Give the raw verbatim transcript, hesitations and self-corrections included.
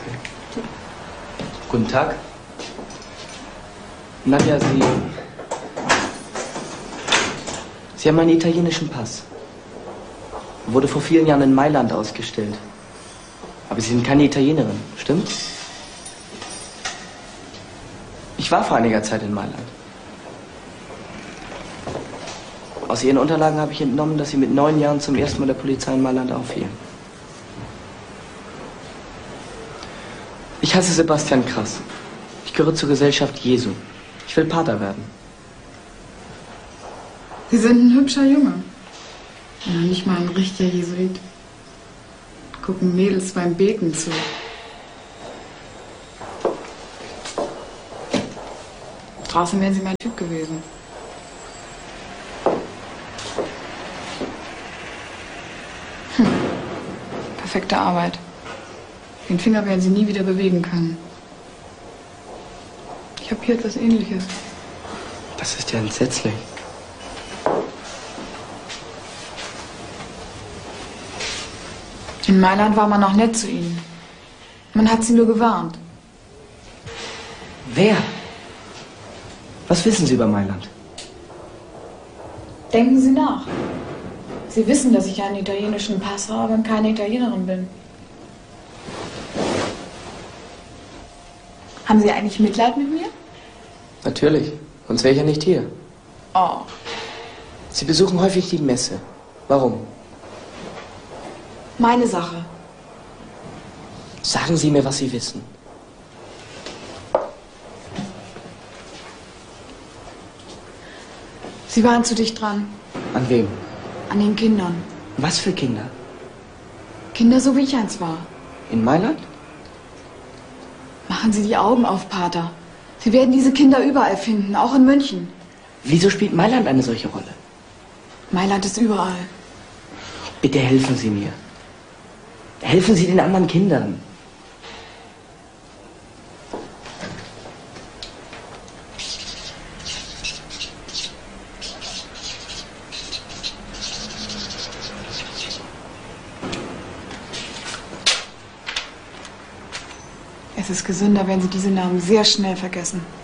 Guten Tag. Nadja, Sie... Sie haben einen italienischen Pass. Wurde vor vielen Jahren in Mailand ausgestellt. Aber Sie sind keine Italienerin, stimmt? Ich war vor einiger Zeit in Mailand. Aus Ihren Unterlagen habe ich entnommen, dass Sie mit neun Jahren zum ersten Mal der Polizei in Mailand auffielen. Ich heiße Sebastian Krass. Ich gehöre zur Gesellschaft Jesu. Ich will Pater werden. Sie sind ein hübscher Junge. Ja, nicht mal ein richtiger Jesuit. Gucken Mädels beim Beten zu. Draußen wären Sie mein Typ gewesen. Hm. Perfekte Arbeit. Den Finger werden Sie nie wieder bewegen können. Ich habe hier etwas Ähnliches. Das ist ja entsetzlich. In Mailand war man noch nett zu Ihnen. Man hat Sie nur gewarnt. Wer? Was wissen Sie über Mailand? Denken Sie nach. Sie wissen, dass ich einen italienischen Pass habe und keine Italienerin bin. Haben Sie eigentlich Mitleid mit mir? Natürlich, sonst wäre ich ja nicht hier. Oh. Sie besuchen häufig die Messe. Warum? Meine Sache. Sagen Sie mir, was Sie wissen. Sie waren zu dicht dran. An wem? An den Kindern. Was für Kinder? Kinder, so wie ich eins war. In Mailand? Machen Sie die Augen auf, Pater. Sie werden diese Kinder überall finden, auch in München. Wieso spielt Mailand eine solche Rolle? Mailand ist überall. Bitte helfen Sie mir. Helfen Sie den anderen Kindern. Es ist gesünder, wenn Sie diese Namen sehr schnell vergessen.